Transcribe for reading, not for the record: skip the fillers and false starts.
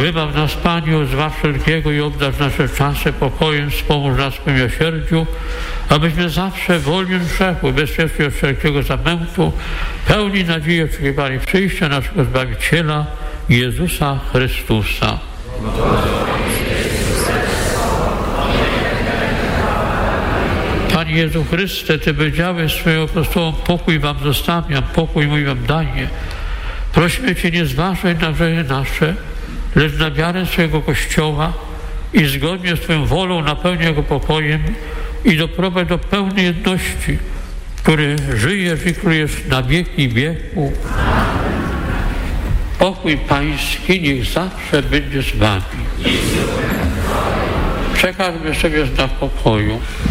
Wybaw nas, Panie, od zła wszelkiego i obdarz nasze czasy pokojem, wspomóż nas w miłosierdziu, abyśmy zawsze wolni grzechu, bezpiecznie od wszelkiego zamętu, pełni nadziei oczekiwali przyjścia naszego Zbawiciela, Jezusa Chrystusa. Panie Jezu Chryste, Ty powiedziałeś swoim apostołom: pokój wam zostawiam, pokój mój wam daję. Prosimy Cię, nie zważaj na grzechy nasze, lecz na wiarę swojego Kościoła i zgodnie z Twoją wolą napełniaj go pokojem i doprowadź do pełnej jedności, który żyjesz i królujesz na wieki wieku. Pokój Pański niech zawsze będzie z Wami. Przekażmy sobie znak pokoju.